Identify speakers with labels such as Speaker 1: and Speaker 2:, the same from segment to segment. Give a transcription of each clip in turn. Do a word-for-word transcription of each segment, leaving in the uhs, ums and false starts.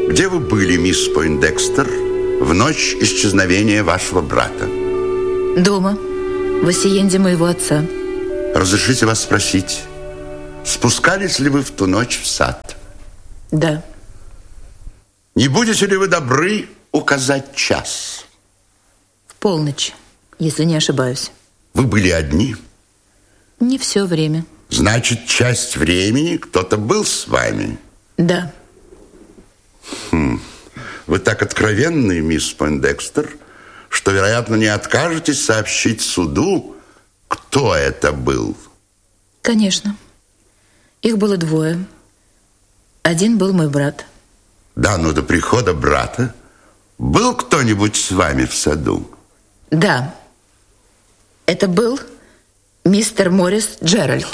Speaker 1: Где вы были, мисс Пойндекстер, в ночь исчезновения вашего брата?
Speaker 2: Дома, в асиенде моего отца.
Speaker 1: Разрешите вас спросить, спускались ли вы в ту ночь в сад?
Speaker 2: Да.
Speaker 1: Не будете ли вы добры указать час?
Speaker 2: В полночь, если не ошибаюсь.
Speaker 1: Вы были одни?
Speaker 2: Не все время.
Speaker 1: Значит, часть времени кто-то был с вами?
Speaker 2: Да.
Speaker 1: Хм. Вы так откровенны, мисс Пойндекстер, что, вероятно, не откажетесь сообщить суду, кто это был.
Speaker 2: Конечно. Их было двое. Один был мой брат.
Speaker 1: Да, но до прихода брата был кто-нибудь с вами в саду?
Speaker 2: Да. Это был мистер Моррис Джеральд.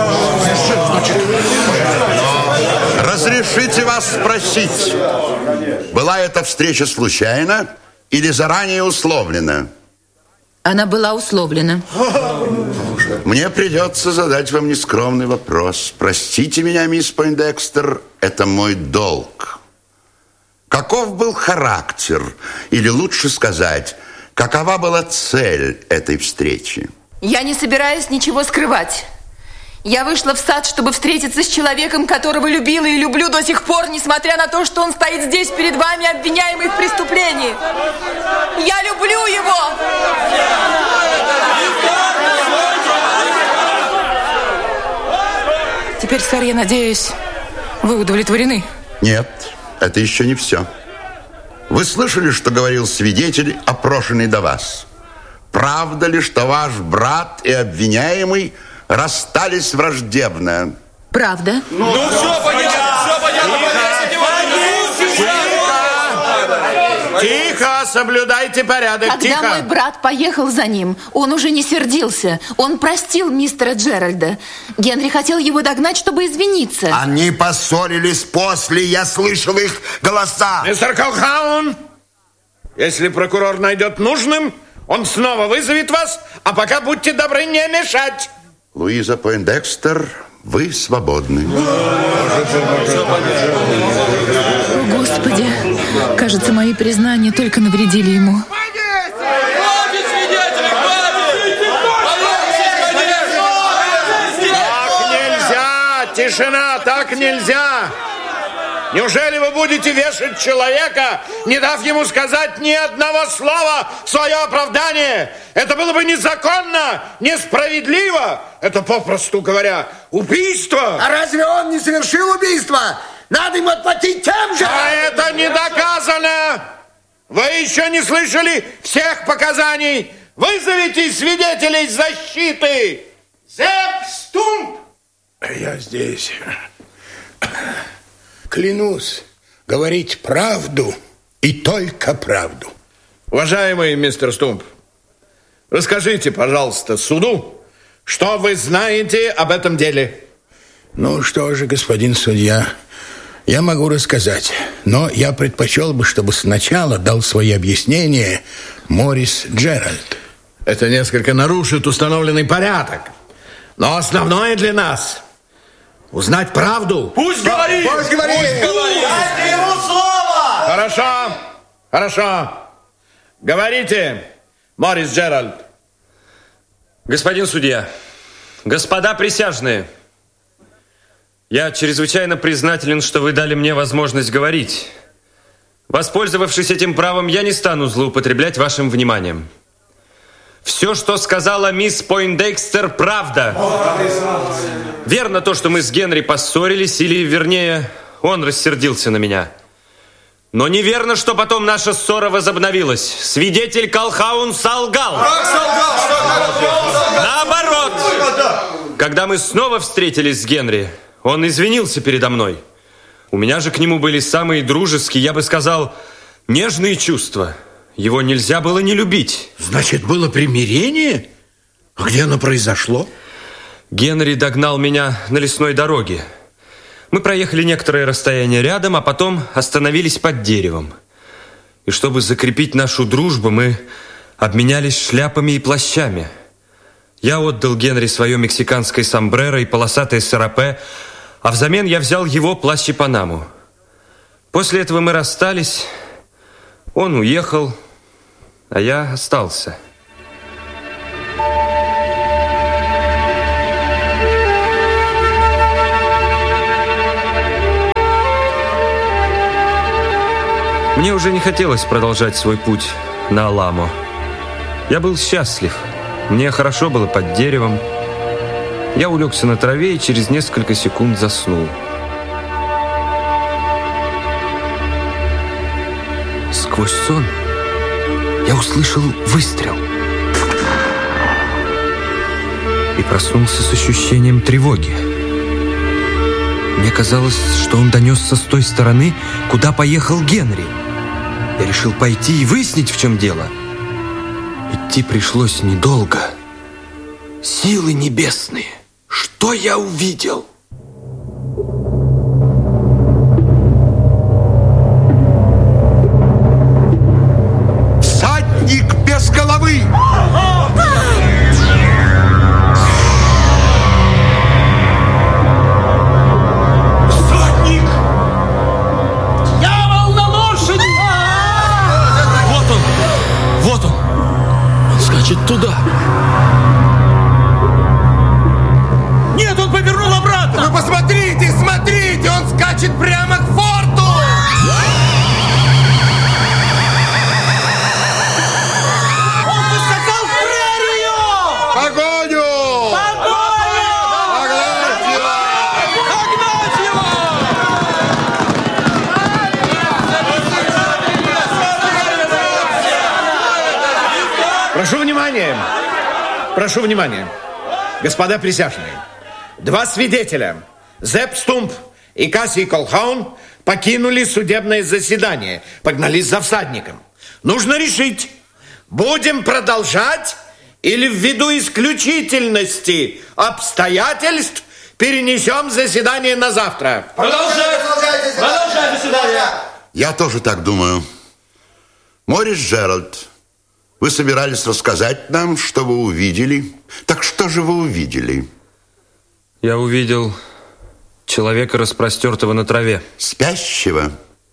Speaker 1: Разрешите вас спросить, была эта встреча случайна или заранее условлена?
Speaker 2: Она была условлена.
Speaker 1: Мне придется задать вам нескромный вопрос. Простите меня, мисс Пойндекстер, это мой долг. Каков был характер, или лучше сказать, какова была цель этой встречи?
Speaker 3: Я не собираюсь ничего скрывать. Я вышла в сад, чтобы встретиться с человеком, которого любила и люблю до сих пор, несмотря на то, что он стоит здесь перед вами, обвиняемый в преступлении. Я люблю его! Теперь, сэр, я надеюсь, вы удовлетворены?
Speaker 1: Нет, это еще не все. Вы слышали, что говорил свидетель, опрошенный до вас? Правда ли, что ваш брат и обвиняемый расстались враждебно?
Speaker 2: Правда?
Speaker 4: Ну, ну все понятно, все понятно.
Speaker 5: Тихо, тихо, соблюдайте порядок,
Speaker 2: Когда
Speaker 5: тихо.
Speaker 2: мой брат поехал за ним, он уже не сердился. Он простил мистера Джеральда. Генри хотел его догнать, чтобы извиниться.
Speaker 6: Они поссорились после, я слышал их голоса.
Speaker 5: Мистер Колхаун, если прокурор найдет нужным, он снова вызовет вас, а пока будьте добры не мешать.
Speaker 1: Луиза Пойндекстер, вы свободны.
Speaker 2: Господи, кажется, мои признания только навредили ему.
Speaker 4: Хватит свидетелей,
Speaker 5: Так нельзя, тишина, так нельзя. Неужели вы будете вешать человека, не дав ему сказать ни одного слова в свое оправдание? Это было бы незаконно, несправедливо. Это, попросту говоря, убийство.
Speaker 6: А разве он не совершил убийство? Надо ему отплатить тем же.
Speaker 5: А это не доказано. Вы еще не слышали всех показаний. Вызовите свидетелей защиты. Зепп Стумп.
Speaker 7: Я здесь. Клянусь говорить правду и только правду.
Speaker 5: Уважаемый мистер Стумп, расскажите, пожалуйста, суду, что вы знаете об этом деле.
Speaker 7: Ну что же, господин судья, я могу рассказать, но я предпочел бы, чтобы сначала дал свои объяснения Моррис Джеральд.
Speaker 5: Это несколько нарушит установленный порядок. Но основное для нас — узнать правду.
Speaker 4: Пусть говорит!
Speaker 6: Пусть говорит!
Speaker 4: Дайте ему слово!
Speaker 5: Хорошо, хорошо. Говорите, Моррис Джеральд.
Speaker 8: Господин судья, господа присяжные, я чрезвычайно признателен, что вы дали мне возможность говорить. Воспользовавшись этим правом, я не стану злоупотреблять вашим вниманием. Все, что сказала мисс Пойндекстер, правда. Верно то, что мы с Генри поссорились, или, вернее, он рассердился на меня. Но неверно, что потом наша ссора возобновилась. Свидетель Колхаун солгал.
Speaker 4: Как солгал? Что?
Speaker 8: Наоборот. Когда мы снова встретились с Генри, он извинился передо мной. У меня же к нему были самые дружеские, я бы сказал, нежные чувства. Его нельзя было не любить.
Speaker 5: Значит, было примирение? А где оно произошло?
Speaker 8: Генри догнал меня на лесной дороге. Мы проехали некоторое расстояние рядом, а потом остановились под деревом. И чтобы закрепить нашу дружбу, мы обменялись шляпами и плащами. Я отдал Генри свое мексиканское сомбреро и полосатое сарапе, а взамен я взял его плащ и панаму. После этого мы расстались. Он уехал, а я остался. Мне уже не хотелось продолжать свой путь на Аламо. Я был счастлив. Мне хорошо было под деревом. Я улегся на траве и через несколько секунд заснул. Сквозь сон я услышал выстрел и проснулся с ощущением тревоги. Мне казалось, что он донесся с той стороны, куда поехал Генри. Я решил пойти и выяснить, в чем дело. Идти пришлось недолго. Силы небесные! Что я увидел?
Speaker 6: Всадник без головы!
Speaker 4: Всадник! Дьявол на лошади!
Speaker 8: Вот он! Вот он! Он скачет туда!
Speaker 4: Нет, он повернул обратно!
Speaker 6: Вы посмотрите, смотрите, он скачет прямо к форту!
Speaker 4: Он поскакал в прерию!
Speaker 1: Погоню!
Speaker 4: Погоня! Догнать его!
Speaker 5: Прошу внимания! Прошу внимания! Господа присяжные, два свидетеля, Зепп Стумп и Кассий Колхаун, покинули судебное заседание, погнались за всадником. Нужно решить, будем продолжать или ввиду исключительности обстоятельств перенесем заседание на завтра.
Speaker 4: Продолжай! Продолжай заседание!
Speaker 1: Я тоже так думаю. Морис Джеральд, вы собирались рассказать нам, что вы увидели. Так что же вы увидели?
Speaker 8: Я увидел человека, распростертого на траве.
Speaker 1: Спящего?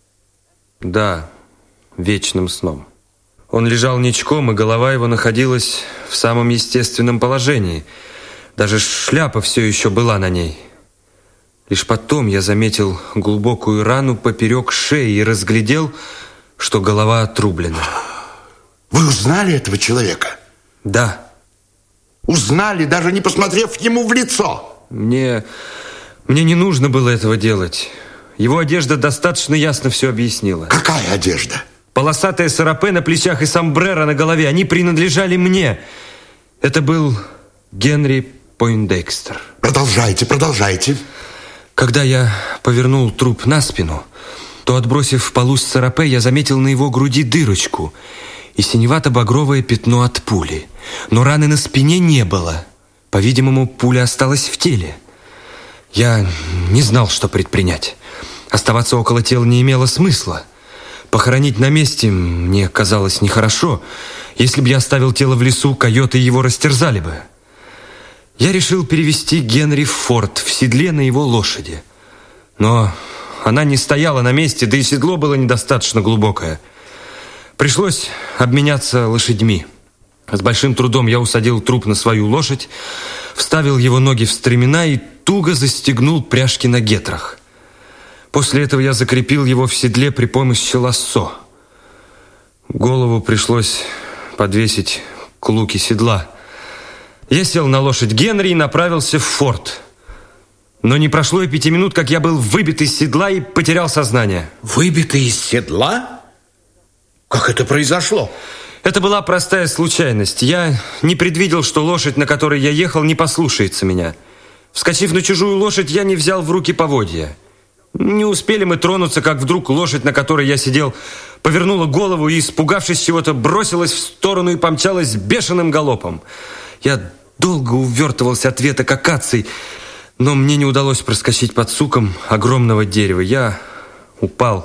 Speaker 8: Да, вечным сном. Он лежал ничком, и голова его находилась в самом естественном положении. Даже шляпа все еще была на ней. Лишь потом я заметил глубокую рану поперек шеи и разглядел, что голова отрублена.
Speaker 1: Вы узнали этого человека?
Speaker 8: Да.
Speaker 1: Узнали, даже не посмотрев ему в лицо?
Speaker 8: Мне, мне не нужно было этого делать. Его одежда достаточно ясно все объяснила.
Speaker 1: Какая одежда?
Speaker 8: Полосатая сарапе на плечах и сомбреро на голове, они принадлежали мне. Это был Генри Пойндекстер.
Speaker 1: Продолжайте, продолжайте.
Speaker 8: Когда я повернул труп на спину, то, отбросив полусь сарапе, я заметил на его груди дырочку и синевато-багровое пятно от пули. Но раны на спине не было. По-видимому, пуля осталась в теле. Я не знал, что предпринять. Оставаться около тела не имело смысла. Похоронить на месте мне казалось нехорошо. Если бы я оставил тело в лесу, койоты его растерзали бы. Я решил перевести Генри в форт в седле на его лошади. Но она не стояла на месте, да и седло было недостаточно глубокое. Пришлось обменяться лошадьми. С большим трудом я усадил труп на свою лошадь, вставил его ноги в стремена и туго застегнул пряжки на гетрах. После этого я закрепил его в седле при помощи лассо. Голову пришлось подвесить к луке седла. Я сел на лошадь Генри и направился в форт. Но не прошло и пяти минут, как я был выбит из седла и потерял сознание.
Speaker 5: Выбитый из седла? Как это произошло?
Speaker 8: Это была простая случайность. Я не предвидел, что лошадь, на которой я ехал, не послушается меня. Вскочив на чужую лошадь, я не взял в руки поводья. Не успели мы тронуться, как вдруг лошадь, на которой я сидел, повернула голову и, испугавшись чего-то, бросилась в сторону и помчалась бешеным галопом. Я долго увертывался от веток акаций, но мне не удалось проскочить под суком огромного дерева. Я упал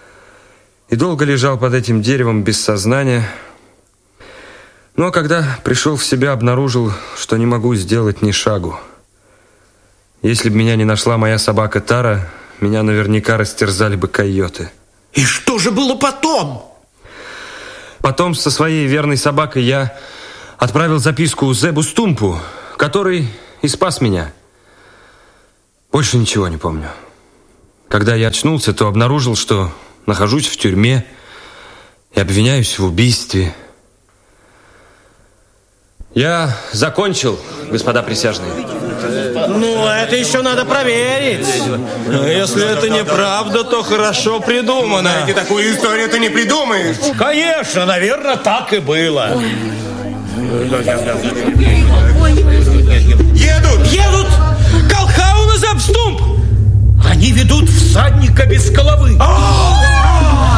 Speaker 8: и долго лежал под этим деревом без сознания. Ну, а когда пришел в себя, обнаружил, что не могу сделать ни шагу. Если бы меня не нашла моя собака Тара, меня наверняка растерзали бы койоты.
Speaker 9: И что же было потом?
Speaker 8: Потом со своей верной собакой я отправил записку Зебу Стумпу, который и спас меня. Больше ничего не помню. Когда я очнулся, то обнаружил, что нахожусь в тюрьме и обвиняюсь в убийстве. Я закончил, господа присяжные.
Speaker 9: Ну, это еще надо проверить. Если это неправда, то хорошо придумано.
Speaker 6: Знаете, такую историю ты не придумаешь.
Speaker 9: Конечно, наверное, так и было.
Speaker 6: Едут!
Speaker 9: Едут! Колхаун и Зеб Стумп! Они ведут всадника без головы.